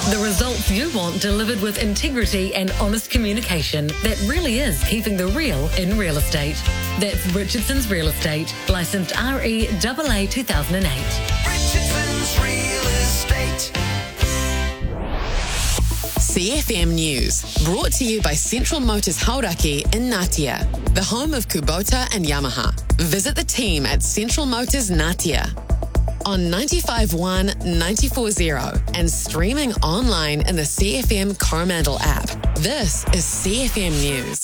The results you want delivered with integrity and honest communication that really is keeping the real in real estate. That's Richardson's Real Estate, licensed REAA 2008. Richardson's Real Estate. CFM News, brought to you by Central Motors Hauraki in Ngatea, the home of Kubota and Yamaha. Visit the team at Central Motors Ngatea on 95.1, 94.0 and streaming online in the CFM Coromandel app. This is CFM News.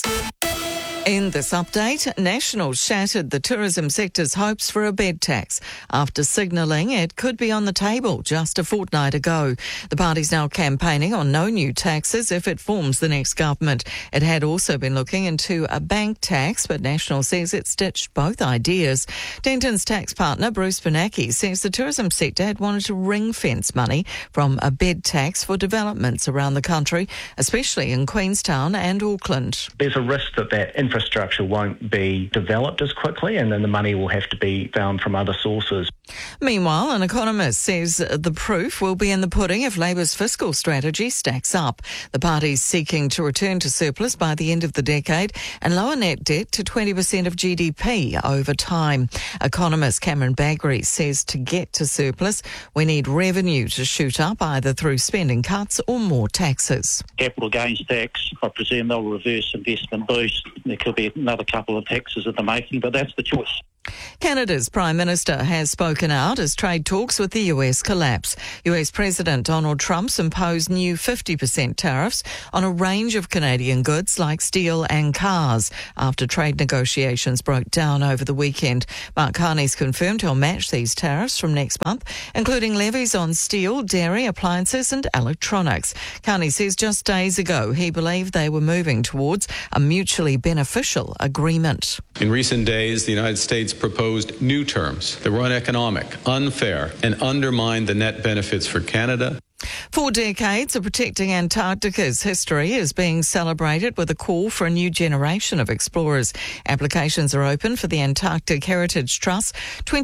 In this update, National shattered the tourism sector's hopes for a bed tax after signalling it could be on the table just a fortnight ago. The party's now campaigning on no new taxes if it forms the next government. It had also been looking into a bank tax, but National says it's ditched both ideas. Denton's tax partner, Bruce Benacki, says the tourism sector had wanted to ring-fence money from a bed tax for developments around the country, especially in Queenstown and Auckland. There's a risk that infrastructure won't be developed as quickly, and then the money will have to be found from other sources. Meanwhile, an economist says the proof will be in the pudding if Labour's fiscal strategy stacks up. The party's seeking to return to surplus by the end of the decade and lower net debt to 20% of GDP over time. Economist Cameron Baggery says to get to surplus, we need revenue to shoot up either through spending cuts or more taxes. Capital gains tax, I presume they'll reverse investment boost. There could be another couple of taxes in the making, but that's the choice. Canada's Prime Minister has spoken out as trade talks with the US collapse. US President Donald Trump's imposed new 50% tariffs on a range of Canadian goods like steel and cars after trade negotiations broke down over the weekend. Mark Carney's confirmed he'll match these tariffs from next month, including levies on steel, dairy, appliances and electronics. Carney says just days ago he believed they were moving towards a mutually beneficial agreement. In recent days, the United States proposed new terms that were uneconomic, unfair, and undermined the net benefits for Canada. 4 decades of protecting Antarctica's history is being celebrated with a call for a new generation of explorers. Applications are open for the Antarctic Heritage Trust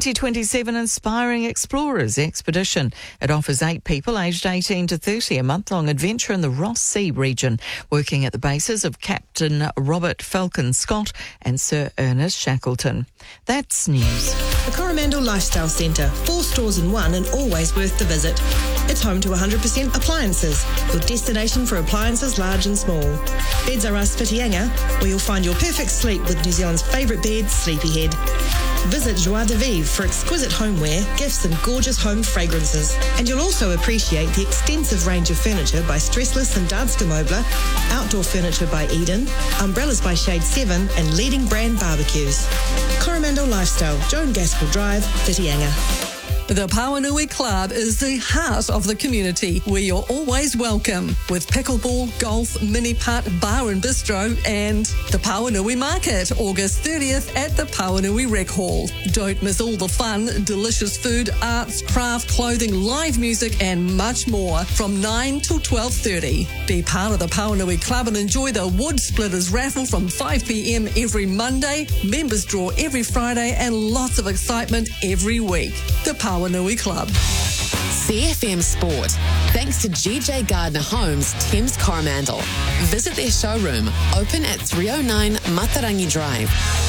2027 Inspiring Explorers expedition. It offers 8 people aged 18 to 30 a month-long adventure in the Ross Sea region, working at the bases of Captain Robert Falcon Scott and Sir Ernest Shackleton. That's news. The Coromandel Lifestyle Centre, 4 stores in one and always worth the visit. It's home to 100% appliances, your destination for appliances large and small. Beds Are Us Whitianga, where you'll find your perfect sleep with New Zealand's favourite bed, Sleepyhead. Visit Joie de Vivre for exquisite homeware, gifts and gorgeous home fragrances. And you'll also appreciate the extensive range of furniture by Stressless and Danske Möbler, outdoor furniture by Eden, umbrellas by Shade 7 and leading brand barbecues. Coromandel Lifestyle, Joan Gaskell Drive, Whitianga. The Pawanui Club is the heart of the community where you're always welcome with pickleball, golf, mini-putt, bar and bistro and the Pawanui Market, August 30th at the Pawanui Rec Hall. Don't miss all the fun, delicious food, arts, craft, clothing, live music and much more from 9 till 12:30. Be part of the Pawanui Club and enjoy the Wood Splitters raffle from 5 p.m. every Monday, members draw every Friday and lots of excitement every week. The Pawanui Club. CFM Sport, thanks to GJ Gardner Homes, Thames Coromandel. Visit their showroom, open at 309 Matarangi Drive,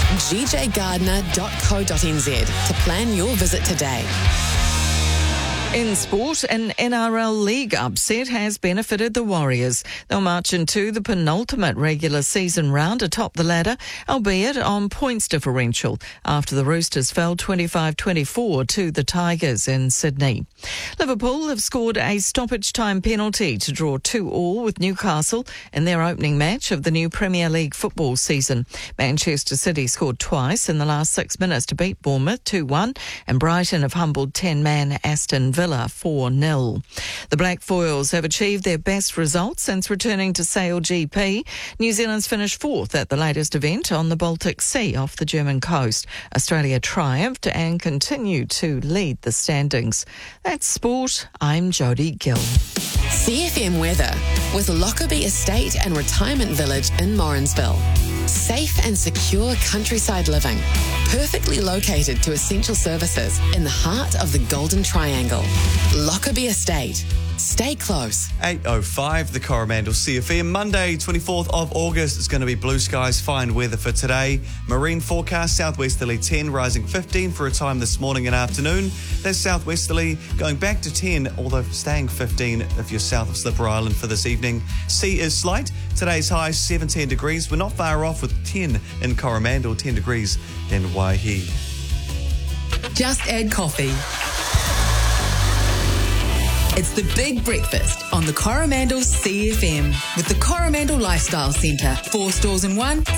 gjgardner.co.nz to plan your visit today. In sport, an NRL League upset has benefited the Warriors. They'll march into the penultimate regular season round atop the ladder, albeit on points differential, after the Roosters fell 25-24 to the Tigers in Sydney. Liverpool have scored a stoppage time penalty to draw 2-2 with Newcastle in their opening match of the new Premier League football season. Manchester City scored twice in the last 6 minutes to beat Bournemouth 2-1, and Brighton have humbled 10-man Aston Villa 4-0. The Black Foils have achieved their best results since returning to Sail GP. New Zealand's finished 4th at the latest event on the Baltic Sea off the German coast. Australia triumphed and continue to lead the standings. That's sport. I'm Jodie Gill. CFM weather with Lockerbie Estate and Retirement Village in Morrinsville. Safe and secure countryside living, perfectly located to essential services in the heart of the Golden Triangle. Lockerbie Estate, Stay close. 8:05, the Coromandel CFM. Monday, 24th of August. It's going to be blue skies, fine weather for today. Marine forecast, southwesterly 10, rising 15 for a time this morning and afternoon. That's southwesterly going back to 10, although staying 15 if you're south of Slipper Island for this evening. Sea is slight. Today's high 17 degrees. We're not far off with 10 in Coromandel, 10 degrees in Waihi. Just add coffee. It's the Big Breakfast on the Coromandel CFM with the Coromandel Lifestyle Centre. 4 stores in one